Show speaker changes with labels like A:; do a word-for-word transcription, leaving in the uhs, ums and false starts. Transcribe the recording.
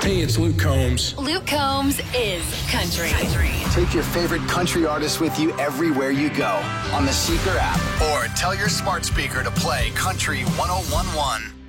A: Hey, it's Luke Combs.
B: Luke Combs is country. country.
C: Take your favorite country artists with you everywhere you go on the Seeker app, or tell your smart speaker to play Country one oh one one.